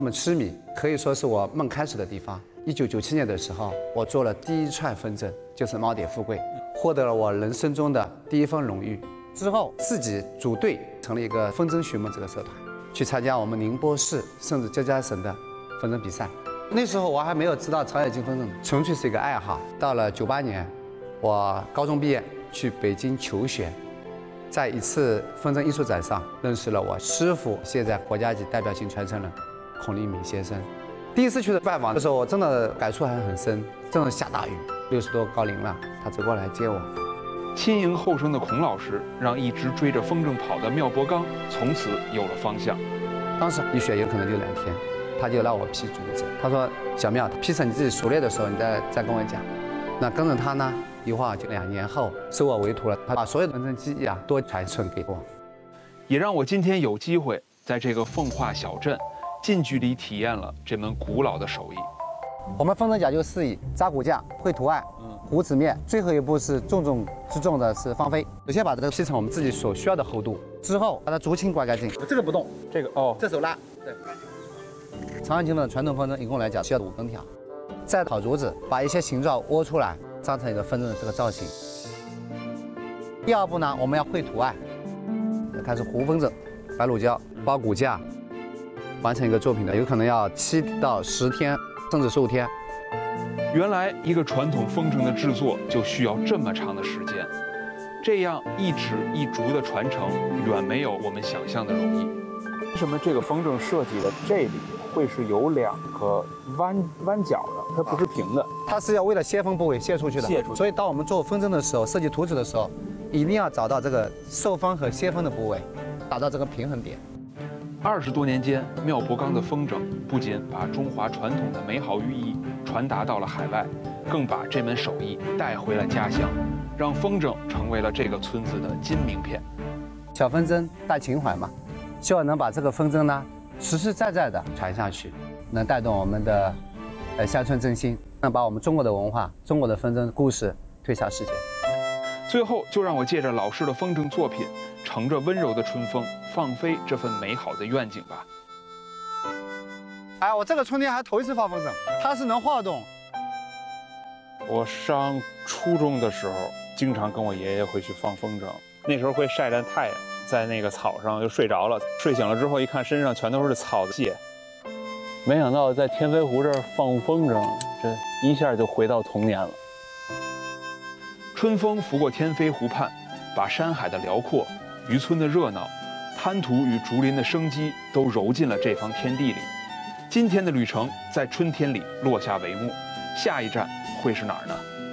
我们吃米可以说是我梦开始的地方。1997年的时候，我做了第一串风筝，就是猫蝶富贵，获得了我人生中的第一份荣誉。之后自己组队成立一个风筝寻梦这个社团，去参加我们宁波市甚至浙江省的风筝比赛。那时候我还没有知道长野金风筝，纯粹是一个爱好。到了98年，我高中毕业去北京求学，在一次风筝艺术展上认识了我师傅，现在国家级代表性传承人孔令敏先生。第一次去的拜访的时候，我真的感触还很深，正是下大雨，60多高龄了，他走过来接我。 亲迎后生的孔老师，让一直追着风筝跑的妙博刚从此有了方向。 当时一学有可能就2天，他就让我劈竹子。他说：“小妙，劈成你自己熟练的时候，你再跟我讲。”那跟着他呢，一晃就2年后收我为徒了。他把所有的风筝技艺都传承给我， 也让我今天有机会在这个奉化小镇近距离体验了这门古老的手艺。 我们风筝讲究4艺：扎骨架、绘图案、糊纸面，最后一步是重中之重的是放飞。首先把这个劈成我们自己所需要的厚度，之后把它竹青刮干净。这个不动， 这个哦， 这手拉。对。长安金风的传统风筝一共来讲需要5根条，再烤竹子，把一些形状窝出来，张成一个风筝的这个造型。第2步呢，我们要绘图案，开始糊风筝，白乳胶包骨架，完成一个作品的，有可能要7到10天，甚至15天。 原来一个传统风筝的制作就需要这么长的时间，这样一指一竹的传承远没有我们想象的容易。为什么这个风筝设计的这里会是有2个弯角的？它不是平的， 它是要为了泄风部位泄出去的。 泄出去。 所以当我们做风筝的时候，设计图纸的时候，一定要找到这个受风和泄风的部位，达到这个平衡点。 20多年间，妙博刚的风筝不仅把中华传统的美好寓意传达到了海外，更把这门手艺带回了家乡，让风筝成为了这个村子的金名片。 小风筝大情怀嘛，希望能把这个风筝呢实实在在的传下去，能带动我们的乡村振兴，能把我们中国的文化、中国的风筝故事推向世界。 最后，就让我借着老师的风筝作品，乘着温柔的春风，放飞这份美好的愿景吧。 哎，我这个春天还头一次放风筝，它是能晃动。 我上初中的时候，经常跟我爷爷回去放风筝，那时候会晒着太阳，在那个草上就睡着了，睡醒了之后一看身上全都是草屑。没想到在天飞湖这儿放风筝，这一下就回到童年了。 春风拂过天飞湖畔，把山海的辽阔、渔村的热闹、滩涂与竹林的生机都揉进了这方天地里。今天的旅程在春天里落下帷幕，下一站会是哪儿呢？